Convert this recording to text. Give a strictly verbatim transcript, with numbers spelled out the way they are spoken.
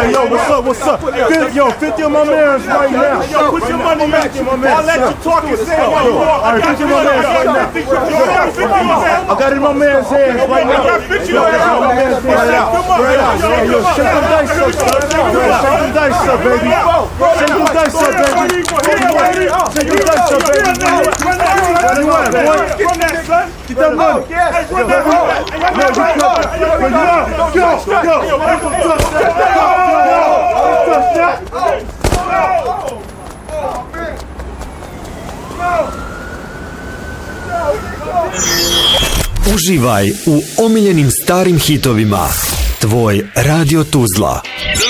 yo, what's up, what's up? Yo, fifty of my mans right now. Yo, put your money back. I'll let you talk and say what you want. All right, fifty of my mans right now. I got it in my man's hands right now. I got fifty of my man's hands right now. Right out. Yo, shake them dice up, son. Yo, shake them dice up, baby. Shake them dice up, baby. Shake them dice up, baby. What do you want, boy? Run that, son. Get that money. Yes, run that. Go, go, go. Touch that. Uživaj u omiljenim starim hitovima. Tvoj Radio Tuzla.